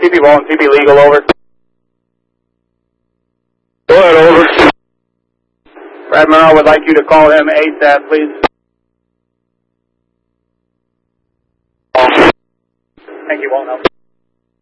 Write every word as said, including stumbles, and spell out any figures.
T P Walt and T P Legal, over. Go ahead, over. Brad Merrill would like you to call him ASAP, please. Thank you, Walt.